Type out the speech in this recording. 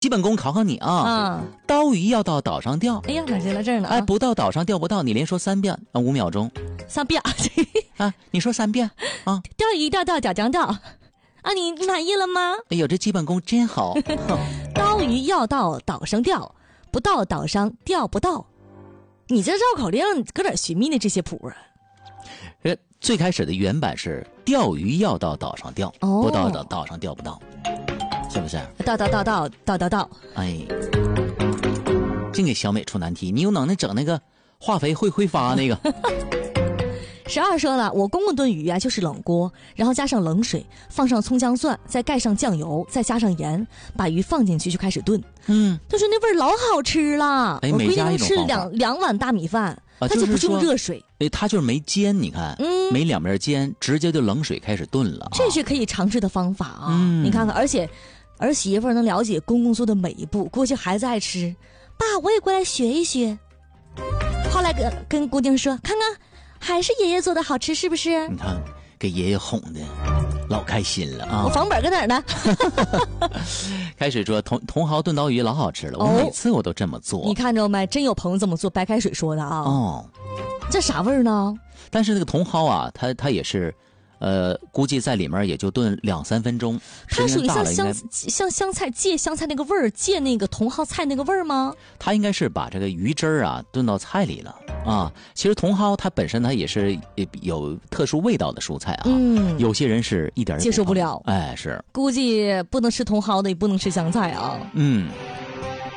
基本功考考你啊。刀鱼要到岛上钓。 哎呀，哪去了这儿呢？ 哎，不到岛上钓不到，你连说3遍啊，5秒钟。 3遍啊，你说3遍啊。 钓鱼钓钓钓啊，你满意了吗？ 哎呦，这基本功真好。 刀鱼要到岛上钓，不到岛上钓不到。你这绕口令搁哪寻觅的这些谱啊？ 最开始的原版是钓鱼要到岛上钓，不到岛上钓不到，是不是？到。哎，净给小美出难题，你有能耐整那个化肥会挥发那个。 12说了，我公公炖鱼啊，就是冷锅，然后加上冷水，放上葱姜蒜，再盖上酱油，再加上盐，把鱼放进去就开始炖。就是那味儿老好吃了。 哎， 我规定是每家一种方法 2碗大米饭，它就不用热水。 哎，它就是没煎，你看，没两边煎，直接就冷水开始炖了。 这是可以尝试的方法啊！你看看，而且儿媳妇能了解公公做的每一步，估计孩子爱吃，爸我也过来学一学。后来跟姑娘说，看看。还是爷爷做的好吃，是不是？ 你看，给爷爷哄的老开心了啊！ 我房本搁哪儿呢？ 开始说茼蒿炖刀鱼老好吃了，我每次我都这么做。 你看着没？真有朋友这么做，白开水说的啊。这啥味儿呢？ 但是那个茼蒿啊，它也是，估计在里面也就炖2-3分钟。 它属于像香菜借香菜那个味儿，借那个茼蒿菜那个味儿吗？ 它应该是把这个鱼汁儿啊炖到菜里了啊。其实茼蒿它本身它也是有特殊味道的蔬菜啊。有些人是一点也接受不了。 哎，是。 估计不能吃茼蒿的，也不能吃香菜啊。